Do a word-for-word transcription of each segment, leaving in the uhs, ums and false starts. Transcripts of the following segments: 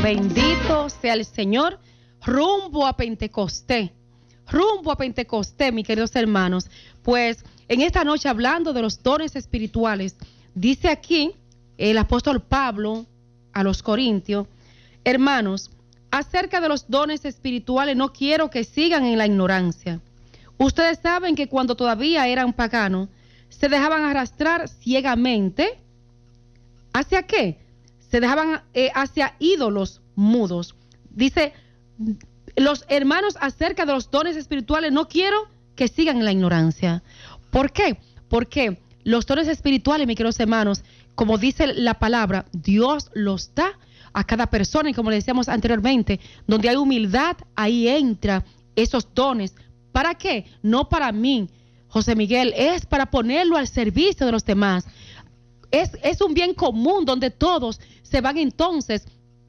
Bendito sea el Señor. Rumbo a Pentecostés. Rumbo a Pentecostés, mis queridos hermanos. Pues en esta noche, hablando de los dones espirituales, dice aquí el apóstol Pablo a los Corintios: hermanos, acerca de los dones espirituales no quiero que sigan en la ignorancia. Ustedes saben que cuando todavía eran paganos, se dejaban arrastrar ciegamente. ¿Hacia qué? Se dejaban eh, hacia ídolos mudos. Dice, los hermanos, acerca de los dones espirituales no quiero que sigan en la ignorancia. ¿Por qué? Porque los dones espirituales, mis queridos hermanos, como dice la palabra, Dios los da a cada persona, y como le decíamos anteriormente, donde hay humildad, ahí entra esos dones. ¿Para qué? No para mí, José Miguel, es para ponerlo al servicio de los demás. Es, es un bien común donde todos se van entonces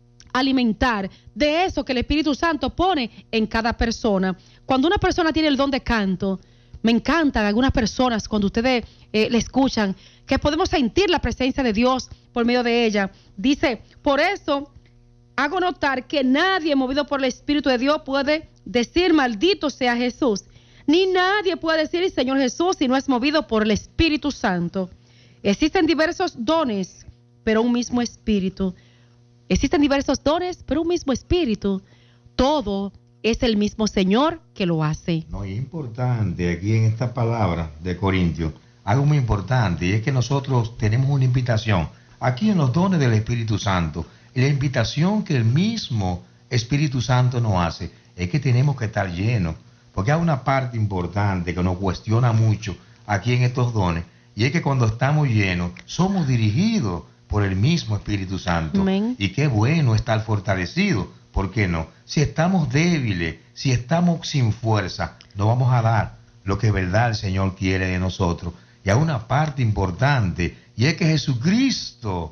a alimentar de eso que el Espíritu Santo pone en cada persona. Cuando una persona tiene el don de canto, me encantan algunas personas cuando ustedes eh, le escuchan, que podemos sentir la presencia de Dios por medio de ella. Dice, por eso hago notar que nadie movido por el Espíritu de Dios puede decir maldito sea Jesús, ni nadie puede decir Señor Jesús si no es movido por el Espíritu Santo. Existen diversos dones, pero un mismo Espíritu. Existen diversos dones, pero un mismo Espíritu. Todo es el mismo Señor que lo hace. No, es importante aquí en esta palabra de Corintios, algo muy importante, y es que nosotros tenemos una invitación aquí en los dones del Espíritu Santo. Y la invitación que el mismo Espíritu Santo nos hace es que tenemos que estar llenos, porque hay una parte importante que nos cuestiona mucho aquí en estos dones, y es que cuando estamos llenos somos dirigidos por el mismo Espíritu Santo. Amén. Y qué bueno estar fortalecidos. ¿Por qué no? Si estamos débiles, si estamos sin fuerza, no vamos a dar lo que de verdad el Señor quiere de nosotros. Y hay una parte importante, y es que Jesucristo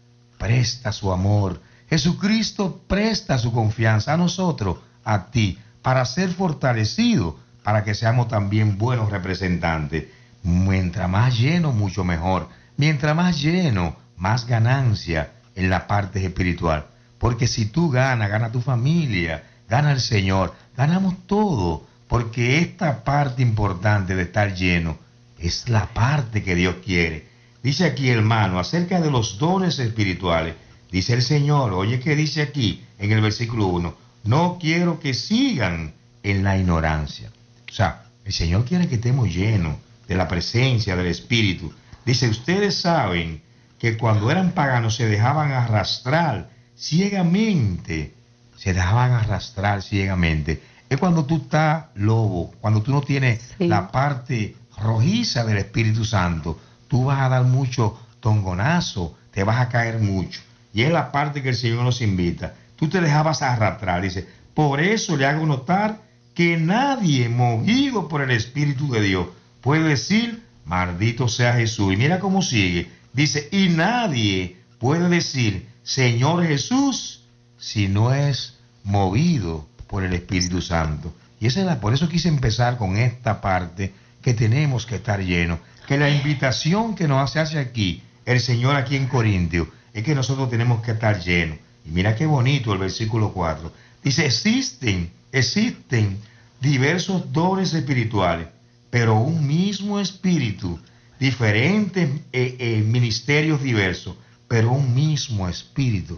presta su amor. Jesucristo presta su confianza a nosotros, a ti, para ser fortalecidos, para que seamos también buenos representantes. Mientras más lleno, mucho mejor. Mientras más lleno, más ganancia en la parte espiritual. Porque si tú ganas, gana tu familia, gana el Señor, ganamos todo. Porque esta parte importante de estar lleno es la parte que Dios quiere. Dice aquí, hermano, acerca de los dones espirituales, dice el Señor, oye que dice aquí en el versículo uno, no quiero que sigan en la ignorancia. O sea, el Señor quiere que estemos llenos de la presencia del Espíritu. Dice, ustedes saben que cuando eran paganos se dejaban arrastrar ciegamente, se dejaban arrastrar ciegamente. Es cuando tú estás lobo, cuando tú no tienes sí. la parte rojiza del Espíritu Santo, tú vas a dar mucho tongonazo, te vas a caer mucho. Y es la parte que el Señor nos invita. Tú te dejabas arrastrar, dice, por eso le hago notar que nadie movido por el Espíritu de Dios puede decir, maldito sea Jesús. Y mira cómo sigue. Dice, y nadie puede decir, Señor Jesús, si no es movido por el Espíritu Santo. Y esa es la, por eso quise empezar con esta parte, que tenemos que estar llenos. Que la invitación que nos hace aquí el Señor aquí en Corintios es que nosotros tenemos que estar llenos. Y mira qué bonito el versículo cuatro. Dice, existen, existen diversos dones espirituales, pero un mismo Espíritu, diferentes eh, eh, ministerios diversos, pero un mismo Espíritu.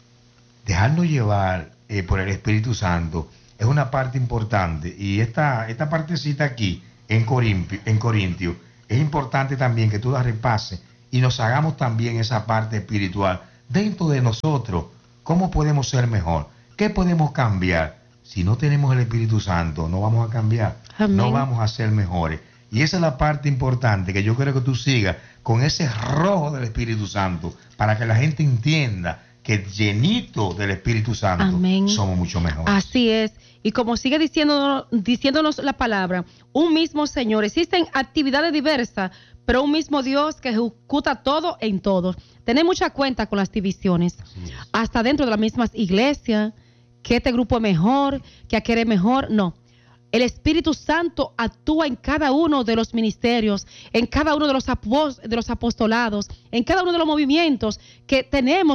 Dejarnos llevar eh, por el Espíritu Santo es una parte importante. Y esta, esta partecita aquí en Corintios, en Corintios, es importante también que tú la repases y nos hagamos también esa parte espiritual dentro de nosotros. ¿Cómo podemos ser mejor? ¿Qué podemos cambiar? Si no tenemos el Espíritu Santo, no vamos a cambiar. Amén. No vamos a ser mejores. Y esa es la parte importante que yo quiero que tú sigas con ese rojo del Espíritu Santo, para que la gente entienda que llenito del Espíritu Santo Amén. Somos mucho mejores. Así es. Y como sigue diciéndonos, diciéndonos la palabra, un mismo Señor. Existen actividades diversas, pero un mismo Dios que ejecuta todo en todos. Tener mucha cuenta con las divisiones. Hasta dentro de las mismas iglesias, que este grupo es mejor, que aquel es mejor. No. El Espíritu Santo actúa en cada uno de los ministerios, en cada uno de los, apos, de los apostolados, en cada uno de los movimientos que tenemos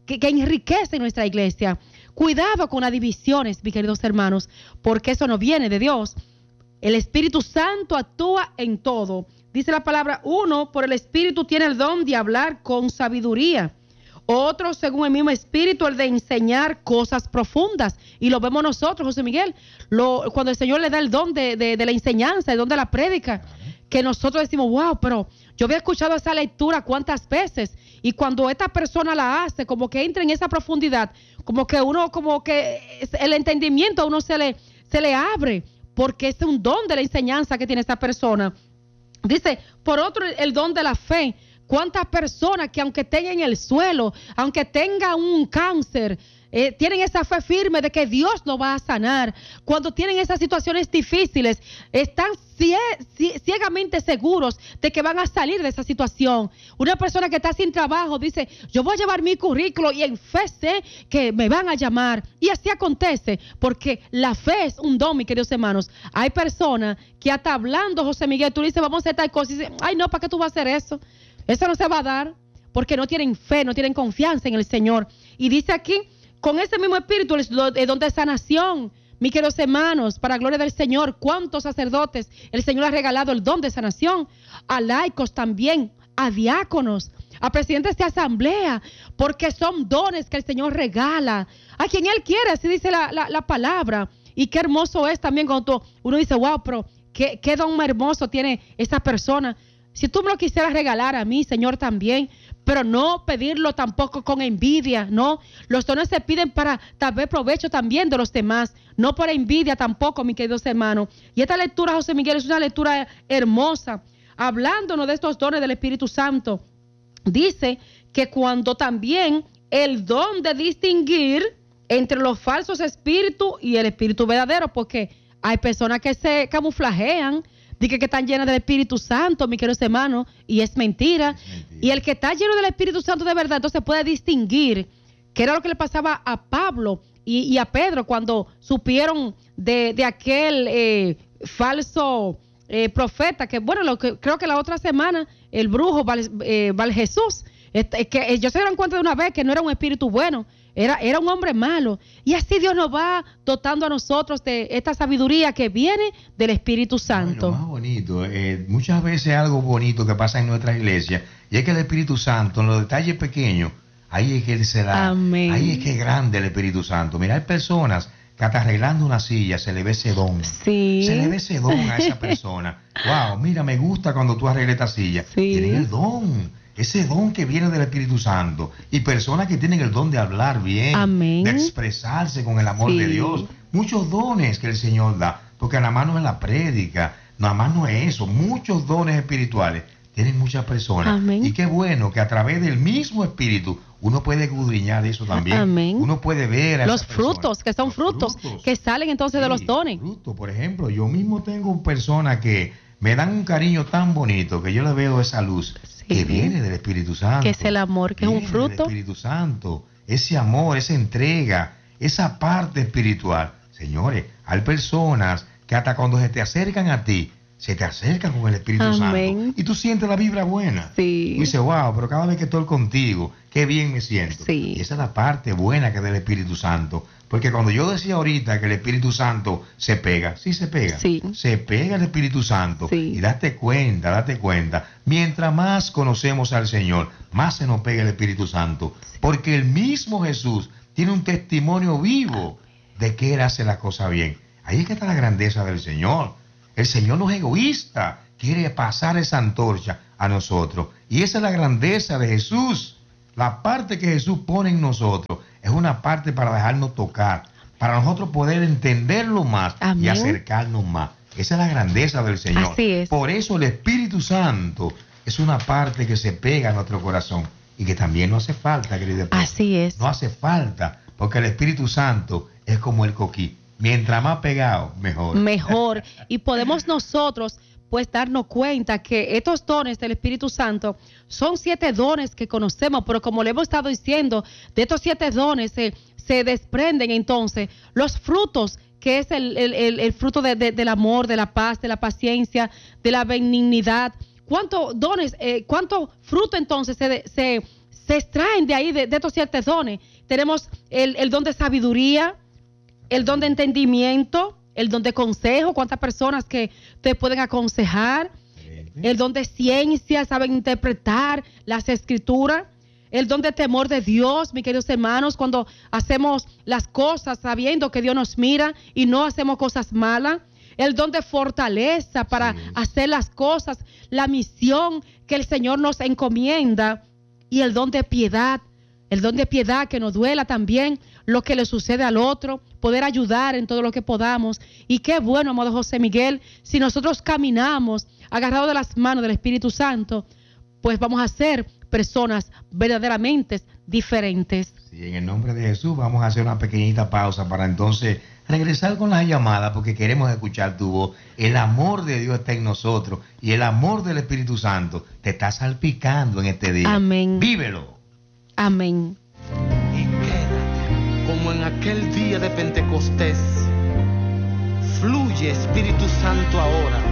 que, que enriquecen nuestra iglesia. Cuidado con las divisiones, mis queridos hermanos, porque eso no viene de Dios. El Espíritu Santo actúa en todo. Dice la palabra, uno, por el Espíritu tiene el don de hablar con sabiduría. Otro, según el mismo Espíritu, el de enseñar cosas profundas. Y lo vemos nosotros, José Miguel, lo, cuando el Señor le da el don de, de, de la enseñanza, el don de la prédica, que nosotros decimos, wow, pero yo había escuchado esa lectura cuántas veces. Y cuando esta persona la hace, como que entra en esa profundidad, como que uno, como que el entendimiento a uno se le, se le abre, porque es un don de la enseñanza que tiene esta persona. Dice, por otro, el don de la fe. ¿Cuántas personas que aunque estén en el suelo, aunque tengan un cáncer, eh, tienen esa fe firme de que Dios lo va a sanar? Cuando tienen esas situaciones difíciles, están cie ciegamente seguros de que van a salir de esa situación. Una persona que está sin trabajo dice, yo voy a llevar mi currículo y en fe sé que me van a llamar. Y así acontece, porque la fe es un don, mis queridos hermanos. Hay personas que hasta hablando, José Miguel, tú dices, vamos a hacer tal cosa, y dice, ay no, ¿para qué tú vas a hacer eso? Eso no se va a dar porque no tienen fe, no tienen confianza en el Señor. Y dice aquí, con ese mismo espíritu es donde sanación, mis queridos hermanos, para gloria del Señor, cuántos sacerdotes el Señor ha regalado el don de sanación, a laicos también, a diáconos, a presidentes de asamblea, porque son dones que el Señor regala a quien Él quiere, así dice la, la, la palabra. Y qué hermoso es también cuando uno dice, wow, pero qué, qué don hermoso tiene esa persona. Si tú me lo quisieras regalar a mí, Señor, también, pero no pedirlo tampoco con envidia, ¿no? Los dones se piden para tal vez provecho también de los demás, no por envidia tampoco, mis queridos hermanos. Y esta lectura, José Miguel, es una lectura hermosa, hablándonos de estos dones del Espíritu Santo. Dice que cuando también el don de distinguir entre los falsos espíritus y el espíritu verdadero, porque hay personas que se camuflajean, Dice que están llenas del Espíritu Santo, mis queridos hermanos, y es mentira. es mentira. Y el que está lleno del Espíritu Santo de verdad, entonces puede distinguir, que era lo que le pasaba a Pablo y, y a Pedro cuando supieron de, de aquel eh, falso eh, profeta, que bueno, lo que, creo que la otra semana, el brujo Val, eh, Val Jesús, este, que ellos se dieron cuenta de una vez que no era un espíritu bueno, Era, era un hombre malo. Y así Dios nos va dotando a nosotros de esta sabiduría que viene del Espíritu Santo. Bueno, más bonito, eh, muchas veces algo bonito que pasa en nuestra iglesia, y es que el Espíritu Santo, en los detalles pequeños, ahí es que Él se da. Amén. Ahí es que es grande el Espíritu Santo. Mira, hay personas que hasta arreglando una silla se le ve ese don. Sí. Se le ve ese don a esa persona. Wow, mira, me gusta cuando tú arreglas esta silla. Sí. Tienen el don. Ese don que viene del Espíritu Santo. Y personas que tienen el don de hablar bien. Amén. De expresarse con el amor sí. de Dios. Muchos dones que el Señor da. Porque nada más no es la prédica, nada más no es eso. Muchos dones espirituales tienen muchas personas. Amén. Y qué bueno que a través del mismo Espíritu uno puede escudriñar eso también. Amén. Uno puede ver a los frutos, que son frutos, frutos que salen entonces sí, de los dones. Frutos, por ejemplo, yo mismo tengo personas que me dan un cariño tan bonito que yo le veo esa luz. Sí. Que viene del Espíritu Santo. Que es el amor, que viene es un fruto. Del Espíritu Santo. Ese amor, esa entrega, esa parte espiritual. Señores, hay personas que hasta cuando se te acercan a ti, se te acercan con el Espíritu Amén. Santo. Y tú sientes la vibra buena. Sí. Y dices, wow, pero cada vez que estoy contigo, qué bien me siento. Sí. Y esa es la parte buena que es del Espíritu Santo. Porque cuando yo decía ahorita que el Espíritu Santo se pega, sí se pega, sí. se pega el Espíritu Santo, sí. y date cuenta, date cuenta, mientras más conocemos al Señor, más se nos pega el Espíritu Santo, sí. porque el mismo Jesús tiene un testimonio vivo de que Él hace la cosa bien. Ahí es que está la grandeza del Señor. El Señor no es egoísta, quiere pasar esa antorcha a nosotros, y esa es la grandeza de Jesús. La parte que Jesús pone en nosotros es una parte para dejarnos tocar, para nosotros poder entenderlo más. Amén. Y acercarnos más. Esa es la grandeza del Señor. Así es. Por eso el Espíritu Santo es una parte que se pega a nuestro corazón y que también no hace falta, querido esposo. Así es. No hace falta, porque el Espíritu Santo es como el coquí. Mientras más pegado, mejor. Mejor. Y podemos nosotros pues darnos cuenta que estos dones del Espíritu Santo son siete dones que conocemos, pero como le hemos estado diciendo, de estos siete dones se, se desprenden entonces los frutos, que es el, el, el, el fruto de, de, del amor, de la paz, de la paciencia, de la benignidad. ¿Cuántos dones, eh, cuánto fruto entonces se, se, se extraen de ahí, de, de estos siete dones. Tenemos el, el don de sabiduría, el don de entendimiento, el don de consejo, cuántas personas que te pueden aconsejar, el don de ciencia, saben interpretar las escrituras, el don de temor de Dios, mis queridos hermanos, cuando hacemos las cosas sabiendo que Dios nos mira y no hacemos cosas malas, el don de fortaleza para sí. hacer las cosas, la misión que el Señor nos encomienda, y el don de piedad, el don de piedad que nos duela también lo que le sucede al otro, poder ayudar en todo lo que podamos. Y qué bueno, amado José Miguel, si nosotros caminamos agarrados de las manos del Espíritu Santo, pues vamos a ser personas verdaderamente diferentes. Sí, en el nombre de Jesús vamos a hacer una pequeñita pausa para entonces regresar con las llamadas, porque queremos escuchar tu voz. El amor de Dios está en nosotros y el amor del Espíritu Santo te está salpicando en este día. Amén. Vívelo. Amén. Y quédate como en aquel día de Pentecostés. Fluye, Espíritu Santo, ahora